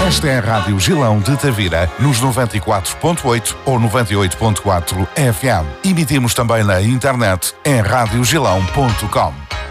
Esta é a Rádio Gilão de Tavira, nos 94.8 ou 98.4 FM. Emitimos também na internet em radiogilão.com.